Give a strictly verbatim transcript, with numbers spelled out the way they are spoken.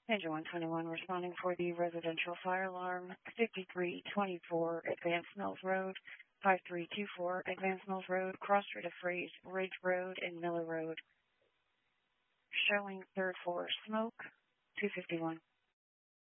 Engine one twenty-one responding for the residential fire alarm, fifty-three twenty-four Advanced Mills Road, five three two four Advanced Mills Road, cross street of Fraze, Ridge Road, and Miller Road. Showing third floor smoke, two fifty-one.